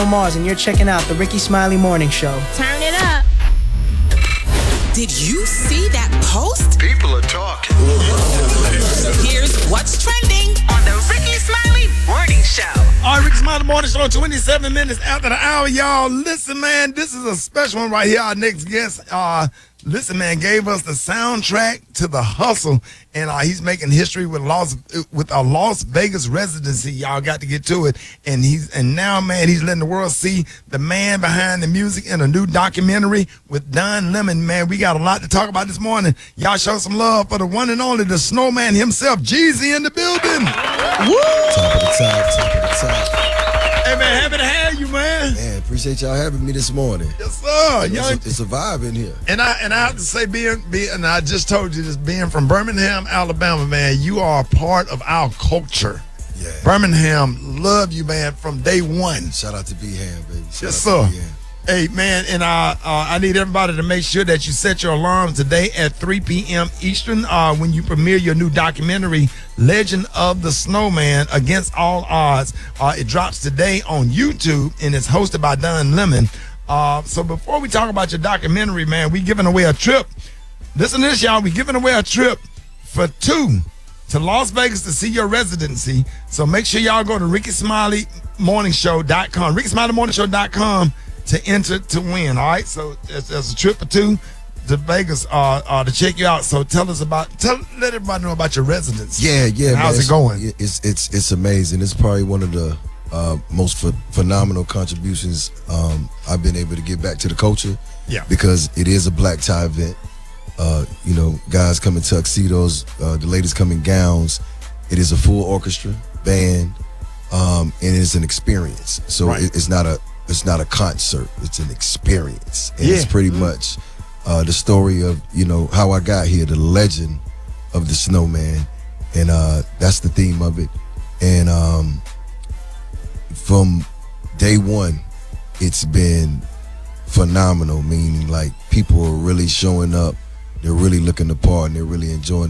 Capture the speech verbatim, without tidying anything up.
Mars, and you're checking out the Ricky Smiley Morning Show. Turn it up. Did you see that post? People are talking. Here's what's trending on the Ricky Smiley Morning Show. All right, Ricky Smiley Morning Show, twenty-seven minutes after the hour, y'all. Listen, man, this is a special one right here. Our next guest, uh, listen, man, gave us the soundtrack to The Hustle, and uh, he's making history with Las with a Las Vegas residency. Y'all got to get to it, and he's and now, man, he's letting the world see the man behind the music in a new documentary with Don Lemon. Man, we got a lot to talk about this morning. Y'all show some love for the one and only, the Snowman himself, Jeezy, in the building. Woo! Top of the top, top of the top. Hey, man, happy to have you, man. Man, appreciate y'all having me this morning. Yes, sir. It's, Young, a, it's a vibe in here. and I and I have to say, being, being and I just told you this, being from Birmingham, Alabama, man, you are a part of our culture. Yeah. Birmingham, love you, man, from day one. Shout out to B-Ham, baby. Shout Yes, out sir. to B-Ham. Hey, man, and uh, uh, I need everybody to make sure that you set your alarms today at three p.m. Eastern uh, when you premiere your new documentary, Legend of the Snowman, Against All Odds. Uh, it drops today on YouTube, and it's hosted by Don Lemon. Uh, so before we talk about your documentary, man, we giving away a trip. Listen to this, y'all. We giving away a trip for two to Las Vegas to see your residency. So make sure y'all go to ricky smiley morning show dot com, ricky smiley morning show dot com to enter to win. All right, so there's, there's a trip for two to Vegas uh, uh, to check you out. So tell us about, tell let everybody know about your residency. Yeah, yeah. How's man. it going? It's it's it's amazing. It's probably one of the uh, most ph- phenomenal contributions um, I've been able to give back to the culture. Yeah. Because it is a black tie event. Uh, you know, guys come in tuxedos, uh, the ladies come in gowns. It is a full orchestra, band, um, and it's an experience. So Right. it, it's not a it's not a concert. It's an experience. And Yeah. it's pretty much uh, the story of, you know, how I got here, the legend of the Snowman. And uh, that's the theme of it. And um, from day one, it's been phenomenal, meaning like people are really showing up. They're really looking the part and they're really enjoying